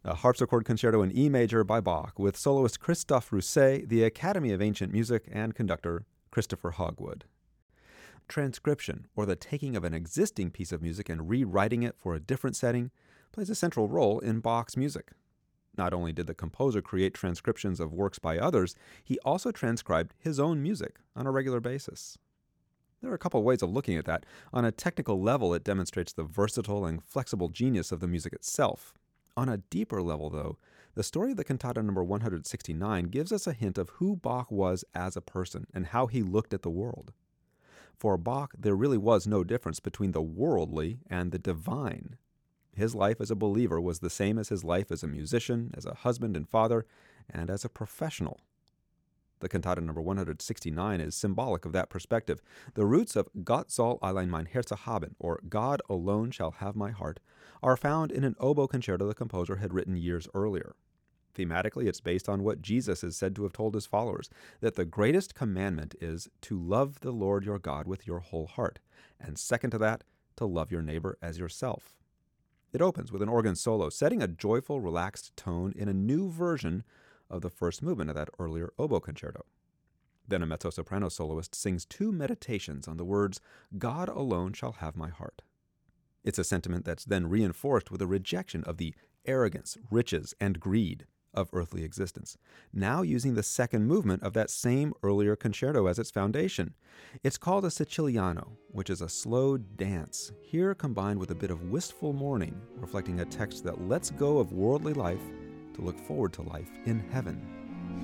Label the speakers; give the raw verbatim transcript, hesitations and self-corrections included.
Speaker 1: A harpsichord concerto in E major by Bach with soloist Christophe Rousset, the Academy of Ancient Music, and conductor Christopher Hogwood. Transcription, or the taking of an existing piece of music and rewriting it for a different setting, plays a central role in Bach's music. Not only did the composer create transcriptions of works by others, he also transcribed his own music on a regular basis. There are a couple ways of looking at that. On a technical level, it demonstrates the versatile and flexible genius of the music itself. On a deeper level, though, the story of the cantata number one hundred sixty-nine gives us a hint of who Bach was as a person and how he looked at the world. For Bach, there really was no difference between the worldly and the divine. His life as a believer was the same as his life as a musician, as a husband and father, and as a professional. The cantata number one hundred sixty-nine is symbolic of that perspective. The roots of Gott soll allein mein Herz haben, or God alone shall have my heart, are found in an oboe concerto the composer had written years earlier. Thematically, it's based on what Jesus is said to have told his followers, that the greatest commandment is to love the Lord your God with your whole heart, and second to that, to love your neighbor as yourself. It opens with an organ solo, setting a joyful, relaxed tone in a new version of the first movement of that earlier oboe concerto. Then a mezzo-soprano soloist sings two meditations on the words, God alone shall have my heart. It's a sentiment that's then reinforced with a rejection of the arrogance, riches, and greed of earthly existence, now using the second movement of that same earlier concerto as its foundation. It's called a Siciliano, which is a slow dance, here combined with a bit of wistful mourning, reflecting a text that lets go of worldly life to look forward to life in heaven.